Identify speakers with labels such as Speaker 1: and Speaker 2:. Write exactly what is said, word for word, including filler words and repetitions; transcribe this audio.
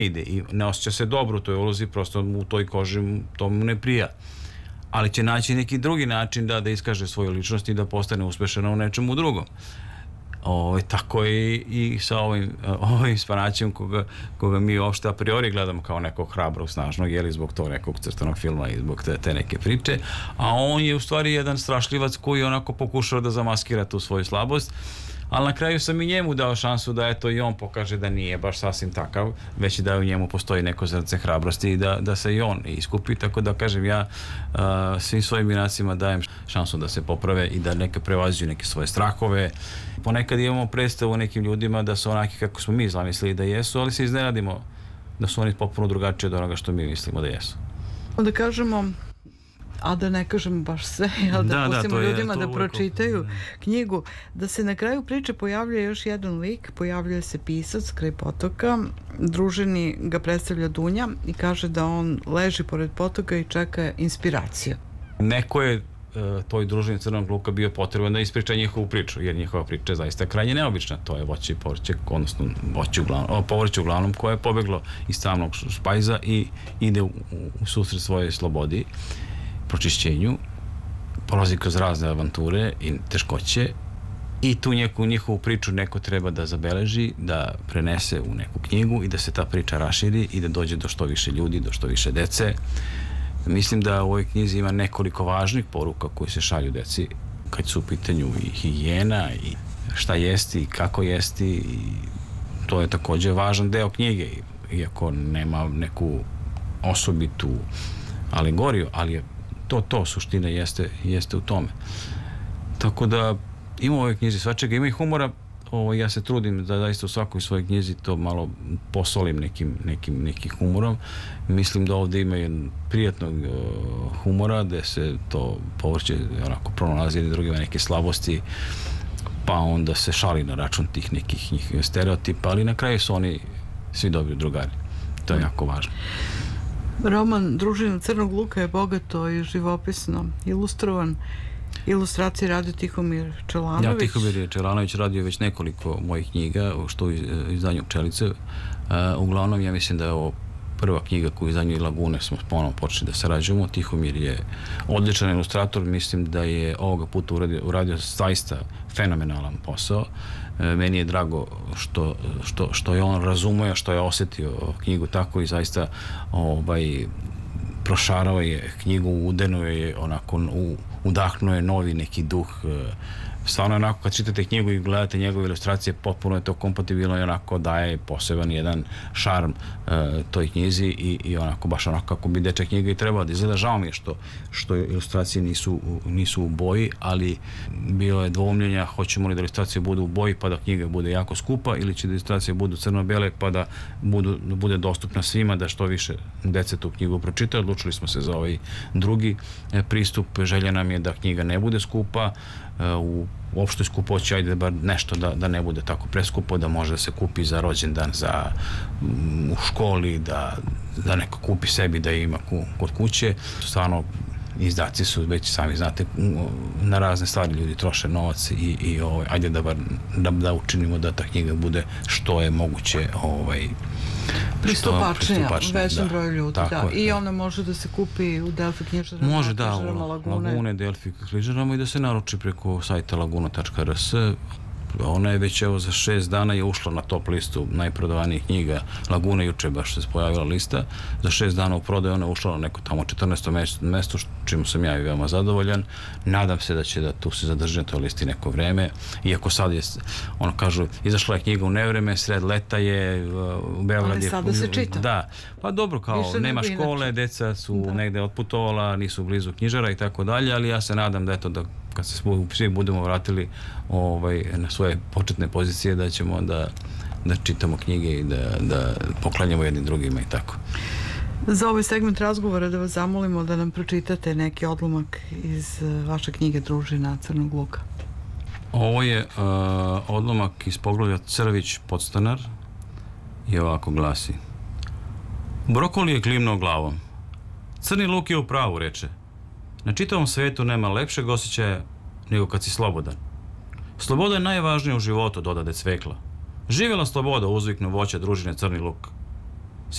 Speaker 1: ide i ne osjeća se dobro u toj ulozi, prosto u toj koži to mu ne prija. Ali će naći neki drugi način da, da iskaže svoju ličnost i da postane uspešan u nečemu drugom. O, tako je i sa ovim, ovim Spanaćem koga, koga mi uopšte a priori gledamo kao nekog hrabrog, snažnog, jeli zbog tog nekog crtanog filma i zbog te, te neke priče, a on je u stvari jedan strašljivac koji onako pokušao da zamaskira tu svoju slabost, ali na kraju sam i njemu dao šansu da eto i on pokaže da nije baš sasvim takav, već da u njemu postoji neko zrnce hrabrosti i da, da se i on iskupi, tako da kažem ja uh, svim svojim junacima dajem šansu da se poprave i da neke prevaziđu neke svoje strahove. Ponekad imamo predstavu nekim ljudima da su onaki kako smo mi zamislili da jesu, ali se iznenadimo da su oni potpuno drugačiji od onoga što mi mislimo da jesu.
Speaker 2: Onda kažemo, a da ne kažemo baš sve, ali da, da pustimo da, ljudima je, da pročitaju uvijek knjigu, da se na kraju priče pojavljuje još jedan lik, pojavljuje se pisac kraj potoka, družini ga predstavlja Dunja i kaže da on leži pored potoka i čeka inspiraciju.
Speaker 1: Neko je toj družini Crnog luka bio potreban da ispriča njihovu priču, jer njihova priča je zaista krajnje neobična. To je voće i povrće, odnosno voće uglavnom, povrće uglavnom koje je pobeglo iz tamnog špajza i ide u, u susret svoje slobodi, pročišćenju, prolazi kroz razne avanture i teškoće i tu neku njihovu priču neko treba da zabeleži, da prenese u neku knjigu i da se ta priča raširi i da dođe do što više ljudi, do što više dece. Mislim da u ovoj knjizi ima nekoliko važnih poruka koje se šalju deci kad su u pitanju i higijena i šta jesti i kako jesti i to je također važan deo knjige, iako nema neku osobitu alegoriju, ali je to to, suština jeste, jeste u tome. Tako da ima u ovoj knjizi svačega, ima i humora. Ovo, ja se trudim da zaista u svakoj svojoj knjizi to malo posolim nekim, nekim, nekim humorom. Mislim da ovdje ima jedan prijatnog uh, humora gde se to povrće onako pronalazi jedne drugima neke slabosti, pa onda se šali na račun tih nekih njih stereotipa, ali na kraju su oni svi dobri drugari. To je jako važno.
Speaker 2: Roman Družina Crnog luka je bogato i živopisno ilustrovan. Ilustracije radio Tihomir Čelanović.
Speaker 1: Ja, Tihomir Čelanović radio već nekoliko mojih knjiga, što u izdanju Pčelice. Uh, uglavnom, ja mislim da je ovo prva knjiga koju izdanju i Lagune smo ponovno počeli da sarađujemo. Tihomir je odličan ilustrator, mislim da je ovoga puta uradio, uradio zaista fenomenalan posao. Uh, meni je drago što, što, što je on razumio, što je osjetio knjigu tako i zaista ovaj, prošarao je knjigu, udeno je onako u udahnuo je novi neki duh. Stvarno onako kad čitate knjigu i gledate njegove ilustracije, potpuno je to kompatibilno i onako daje poseban jedan šarm uh, toj knjizi i, i onako baš onako kako bi dečja knjiga i trebala da izgleda. Žao mi je što, što ilustracije nisu, nisu u boji, ali bilo je dvoumljenja hoćemo li da ilustracije budu u boji pa da knjiga bude jako skupa ili će da ilustracije budu crno-bele pa da, budu, da bude dostupna svima, da što više dece tu knjigu pročita. Odlučili smo se za ovaj drugi pristup. Želja nam je da knjiga ne bude skupa, u opštoj skupoći, ajde bar nešto da, da ne bude tako preskupo, da može da se kupi za rođendan, za u školi, da, da neko kupi sebi da ima ku, kod kuće. Stvarno izdaci su, već sami znate, na razne stvari ljudi troše novac i, i ovaj, ajde da, bar, da, da učinimo da ta knjiga bude što je moguće ovaj,
Speaker 2: pristupačnija većem broju ljudi.
Speaker 1: Tako,
Speaker 2: da. I ona može da se kupi u Delfi knjižarama,
Speaker 1: može, da,
Speaker 2: knjižarama Lagune.
Speaker 1: Lagune, Delfi knjižarama i da se naruči preko sajta laguna tačka r s. Ona je već evo za šest dana je ušla na top listu najprodavanijih knjiga Lagune, juče baš se pojavila lista. Za šest dana u prodaju ona je ušla na neko tamo četrnaesto mesto, čemu sam ja i veoma zadovoljan. Nadam se da će da tu se zadrži na toj listi neko vreme. Iako sad je, ono kažu, izašla je knjiga u nevreme, sred leta je, u Beogradu je...
Speaker 2: Ali sada se čita.
Speaker 1: Da, pa dobro, kao nema škole, deca su da. negde otputovala, nisu blizu knjižara i tako dalje, ali ja se nadam da eto da kad se svi budemo vratili ovaj, na svoje početne pozicije, da ćemo da, da čitamo knjige i da, da poklanjamo jednim drugima i tako.
Speaker 2: Za ovaj segment razgovora da vas zamolimo da nam pročitate neki odlomak iz vaše knjige Družina Crnog luka.
Speaker 1: Ovo je uh, odlomak iz poglavlja Crvić podstanar i ovako glasi. Brokoli je klimnuo glavom. Crni luk je u pravu, reče. Na čitavom svetu nema lepšeg osjećaja nego kad si slobodan. Sloboda je najvažnija u životu, dodade Cvekla. Živjela sloboda, uzviknu voća družine Crni luk.